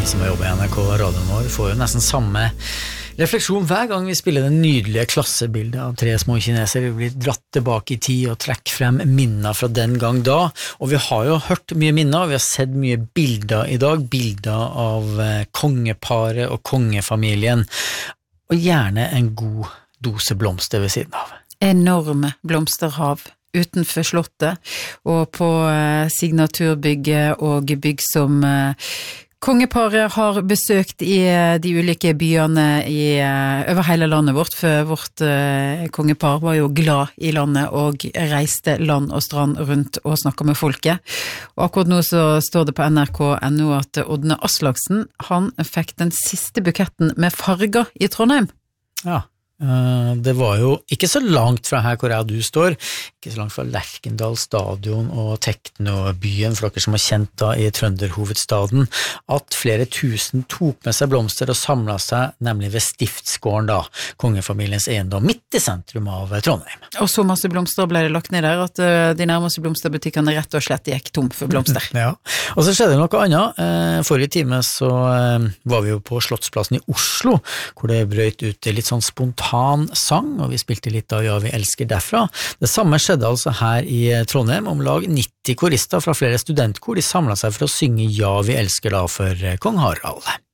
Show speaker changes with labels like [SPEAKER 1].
[SPEAKER 1] Vi som har jobbet i NRK radioen vår får jo nesten samme refleksjon hver gang vi spiller det nydelige klassebildet av tre små kinesere. Vi blir dratt tilbake i tid og trekker frem minner fra den gang da, og vi har jo hørt mye minner, vi har sett mye bilder i dag, bilder av kongeparet og kongefamilien, og gjerne en god dose blomster ved siden av.
[SPEAKER 2] Enorme blomsterhav utenfor slottet, og på signaturbygget og bygg som kongeparet har besøkt i de ulike byene over hele landet vårt, for vårt kongepar var jo glad i landet og reiste land og strand rundt og snakket med folket. Og akkurat nå så står det på NRK.no at Ådne Aslaksen, han fikk den siste buketten med farger i Trondheim.
[SPEAKER 1] Ja. Det var jo ikke så langt fra her hvor du står, ikke så langt fra Lerkendal stadion og Teknobyen, for dere som har kjent da i Trønderhovedstaden, at flere tusen tok med seg blomster og samlet seg nemlig ved Stiftsgården da, kongefamiliens eiendom, midt i sentrum av Trondheim.
[SPEAKER 2] Og så masse blomster ble det lagt ned der, at de nærmeste blomsterbutikkene rett og slett gikk tom for blomster.
[SPEAKER 1] Ja, og så skjedde noe annet. Forrige time så var vi jo på Slottsplassen i Oslo, hvor det brøt ut litt sånn spontan sang, og vi spilte litt av Ja, vi elsker derfra. Det samme skjedde altså her i Trondheim. Om lag 90 korister fra flere studentkor, de samlet seg for å synge Ja, vi elsker da for kong Harald.